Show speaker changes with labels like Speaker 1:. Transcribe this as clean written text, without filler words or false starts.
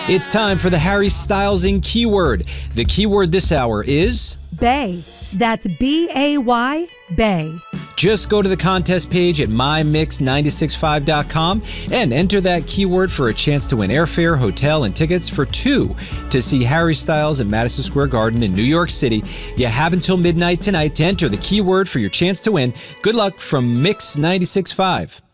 Speaker 1: It's time for the Harry Styles in keyword. The keyword this hour is
Speaker 2: Bay. That's B-A-Y, Bay.
Speaker 1: just go to the contest page at mymix965.com and enter that keyword for a chance to win airfare, hotel, and tickets for two to see Harry Styles at Madison Square Garden in New York City. You have until midnight tonight to enter the keyword for your chance to win. Good luck from Mix 96.5.